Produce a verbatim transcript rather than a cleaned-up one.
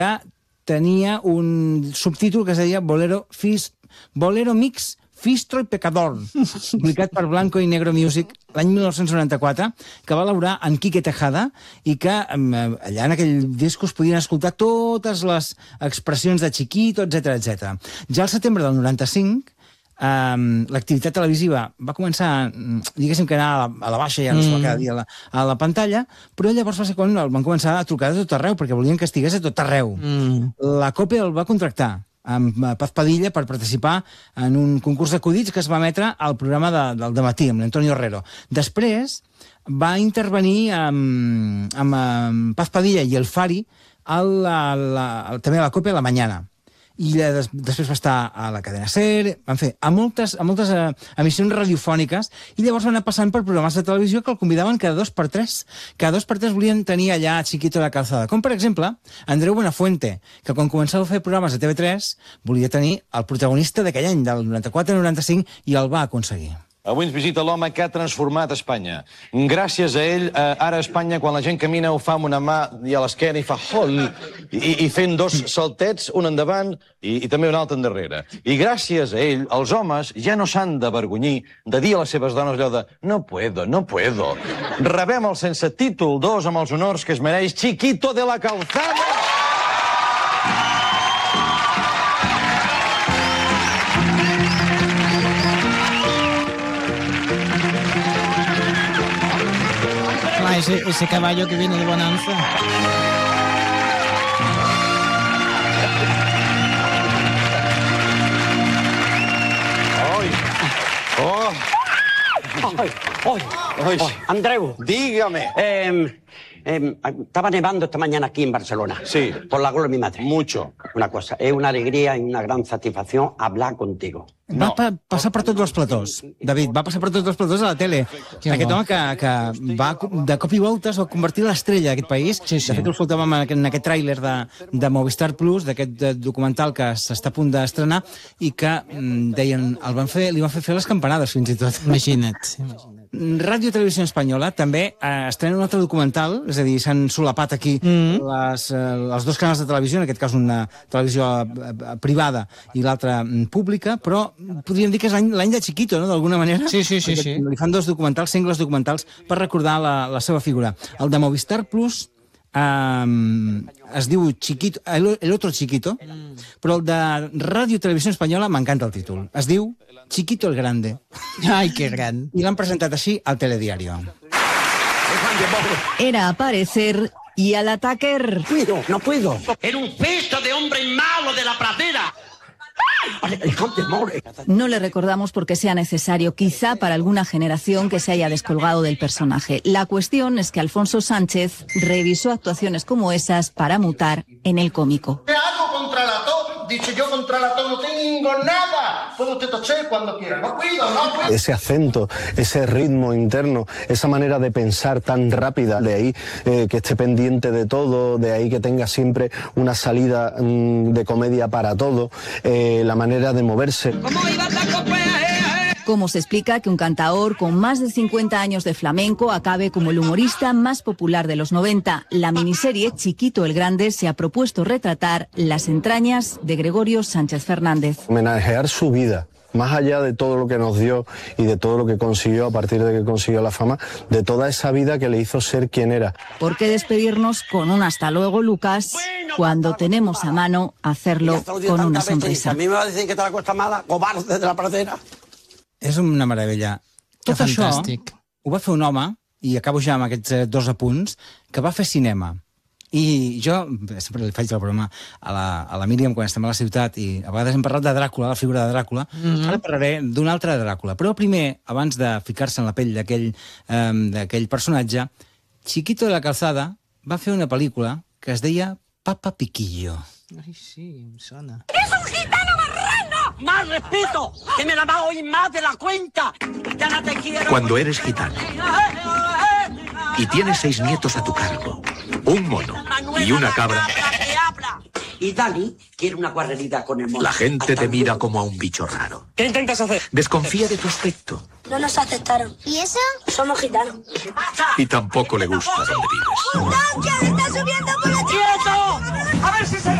tenia un subtítol que es deia Bolero, Fis, Bolero Mix Fistro y Pecador, publicat per Blanco y Negro Music l'any mil nou-cents noranta-quatre, que va elaborar en Quique Tejada i que allà en aquell disc es podien escoltar totes les expressions de Chiquito, etcètera, etcètera. Ja al setembre del noranta-cinc, Um, l'activitat televisiva va començar, diguéssim que anar a la, a la baixa, ja no es va cada dia a la, a la pantalla, però llavors va ser quan el van començar a trucar de tot arreu, perquè volien que estigués a tot arreu. Mm. La COPE el va contractar amb Paz Padilla per participar en un concurs d'acudits que es va emetre al programa de, del dematí, amb l'Antonio Herrero. Després va intervenir amb, amb, amb Paz Padilla i el Fari al, a la, també a la COPE a la Mañana. I des, després va estar a la cadena SER, van fer a moltes, a moltes uh, emissions radiofòniques, i llavors van anar passant per programes de televisió que el convidaven cada dos per tres. Cada dos per tres volien tenir allà Chiquito de la Calzada. Com, per exemple, Andreu Buenafuente, que quan començava a fer programes de T V tres volia tenir el protagonista d'aquell any, del noranta-quatre al noranta-cinc, i el va aconseguir. Avui ens visita l'home que ha transformat Espanya. Gràcies a ell, eh, ara a Espanya, quan la gent camina, ho fa amb una mà i a l'esquena i fa hol, i, i fent dos saltets, un endavant i, i també un altre endarrere. I gràcies a ell, els homes ja no s'han d'avergonyir de dir a les seves dones allò de no puedo, no puedo. Rebem el sense títol dos amb els honors que es mereix Chiquito de la Calzada! Ese, ese caballo que viene de Bonanza. ¡Ay! ¡Oh! ¡Ay! ¡Ay! ¡Ay! Oh, Andreu. Dígame. Eh, eh, estaba nevando esta mañana aquí en Barcelona. Sí. Por la gloria de mi madre. Mucho. Una cosa, es una alegría y una gran satisfacción hablar contigo. Va no. pa passar per tots els platós, David, va passar per tots els platós a la tele. Que aquest home que, que va de cop i volta es va convertir en l'estrella d'aquest país. Sí, sí. De fet, ho escoltàvem en aquest, en aquest tràiler de, de Movistar Plus, d'aquest documental que s'està a punt d'estrenar, i que deien, el van fer, li van fer fer les campanades, fins i tot. Imagina't. imagina't. Ràdio Televisió Espanyola també eh, estrena un altre documental, és a dir, s'han solapat aquí mm. les, eh, els dos canals de televisió, en aquest cas una televisió eh, privada i l'altra pública, però podríem dir que és l'any de Chiquito, no?, d'alguna manera. Sí, sí, sí, sí. Li fan dos documentals, sengles documentals, per recordar la, la seva figura. El de Movistar Plus Um, es diu Chiquito, el, el otro Chiquito, mm. però el de Ràdio Televisió Espanyola m'encanta el títol. Es diu Chiquito el Grande. Ai, que gran. I l'han presentat així al Telediario. Era aparecer y al ataque. Puedo, no puedo. Era un festa de hombres malos de la pradera. No le recordamos porque sea necesario, quizá para alguna generación que se haya descolgado del personaje. La cuestión es que Alfonso Sánchez revisó actuaciones como esas para mutar en el cómico. ¿Qué hago contra la tos? Dice, yo contra la tos no tengo nada. Puede usted toser cuando quiera. No cuido, no cuido. Ese acento, ese ritmo interno, esa manera de pensar tan rápida, de ahí eh, que esté pendiente de todo, de ahí que tenga siempre una salida mmm, de comedia para todo, eh, la manera de moverse. ¿Cómo se explica que un cantaor con más de cincuenta años de flamenco acabe como el humorista más popular de los noventa? La miniserie Chiquito el Grande se ha propuesto retratar las entrañas de Gregorio Sánchez Fernández. Homenajear su vida, más allá de todo lo que nos dio y de todo lo que consiguió a partir de que consiguió la fama, de toda esa vida que le hizo ser quien era. ¿Por qué despedirnos con un hasta luego, Lucas, cuando tenemos a mano hacerlo con una sonrisa? A mí me va a decir que te la cuesta mala, cobarde de la pradera. És una meravella. Tot que això fantàstic. Ho va fer un home, i acabo ja amb aquests dos apunts, que va fer cinema. I jo sempre li faig la broma a la, a la Míriam quan estem a la ciutat, i a vegades hem parlat de Dràcula, la figura de Dràcula. Mm-hmm. Ara parlaré d'un altre Dràcula. Però primer, abans de ficar-se en la pell d'aquell um, d'aquell personatge, Chiquito de la Calzada va fer una pel·lícula que es deia Papa Piquillo. Ai, sí, em sona. ¡Es un gitano marrano! ¡Más respeto! ¡Que me la va a oír más de la cuenta! ¡Ya no te quiero! Cuando eres gitano y tienes seis nietos a tu cargo, un mono y una cabra, Y Dani quiere una guarrería con el mono. la gente te mira como a un bicho raro. ¿Qué intentas hacer? Desconfía de tu aspecto No nos aceptaron. ¿Y eso? Somos gitanos. Y tampoco le gusta donde vives. ¡Un tanque! ¡Le está subiendo por la... ¡Quieto! A ver si se